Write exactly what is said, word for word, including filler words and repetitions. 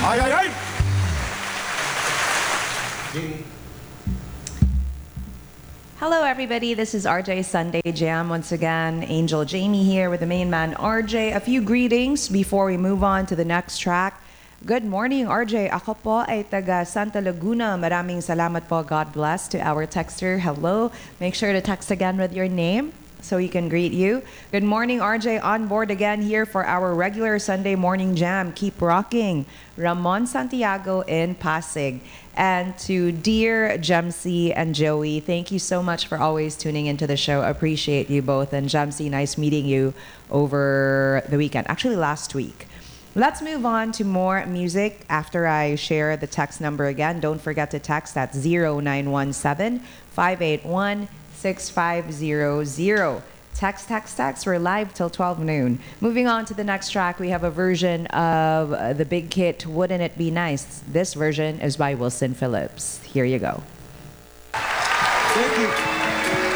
Ay, ay, ay! Hello, everybody. This is R J Sunday Jam. Once again, Angel Jamie here with the main man, R J. A few greetings before we move on to the next track. Good morning, R J. Ako po ay taga Santa Laguna. Maraming salamat po. God bless to our texter. Hello. Make sure to text again with your name so he can greet you. Good morning, R J. On board again here for our regular Sunday morning jam. Keep rocking. Ramon Santiago in Pasig. And to dear Jemsy and Joey, thank you so much for always tuning into the show. Appreciate you both. And Jemsy, nice meeting you over the weekend. Actually, last week. Let's move on to more music after I share the text number again. Don't forget to text at zero nine one seven, five eight one, six five zero zero. Text, text, text. We're live till twelve noon. Moving on to the next track, we have a version of uh, the big hit, Wouldn't It Be Nice? This version is by Wilson Phillips. Here you go. Thank you.